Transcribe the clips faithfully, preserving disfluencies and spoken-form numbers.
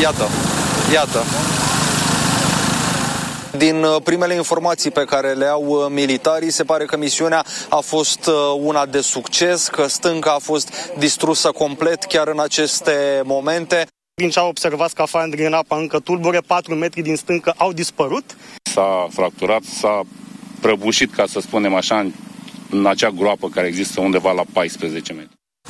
Iată, iată. Din primele informații pe care le au militarii, se pare că misiunea a fost una de succes, că stânca a fost distrusă complet chiar în aceste momente. Din ce au observat, scafandrii în apa încă tulbure, patru metri din stâncă au dispărut. S-a fracturat, s-a prăbușit, ca să spunem așa, în, în acea groapă care există undeva la paisprezece metri.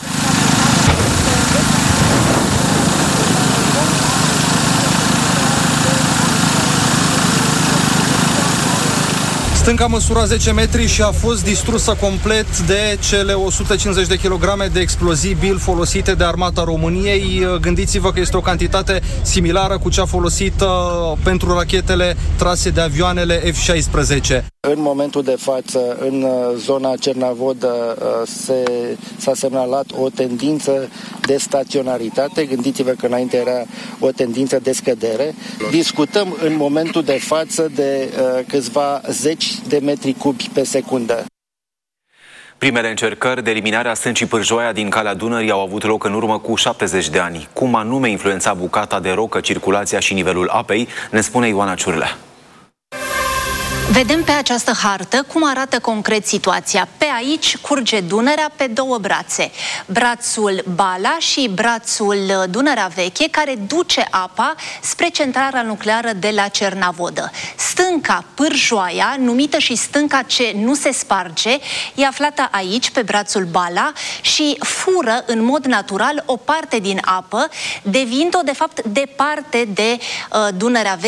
Stânca măsura zece metri și a fost distrusă complet de cele o sută cincizeci de kilograme de explozibili folosite de Armata României. Gândiți-vă că este o cantitate similară cu cea folosită pentru rachetele trase de avioanele F șaisprezece. În momentul de față, în zona Cernavodă, se, s-a semnalat o tendință de staționaritate. Gândiți-vă că înainte era o tendință de scădere. Discutăm în momentul de față de uh, câțiva zeci de metri cubi pe secundă. Primele încercări de eliminare a stâncii Pârjoaia din Calea Dunării au avut loc în urmă cu șaptezeci de ani. Cum anume influența bucata de rocă circulația și nivelul apei, ne spune Ioana Ciurlea. Vedem pe această hartă cum arată concret situația. Pe aici curge Dunărea pe două brațe. Brațul Bala și brațul Dunărea Veche, care duce apa spre centrala nucleară de la Cernavodă. Stânca Pârjoaia, numită și stânca ce nu se sparge, e aflată aici, pe brațul Bala, și fură în mod natural o parte din apă, deviind-o de fapt departe de uh, Dunărea Veche.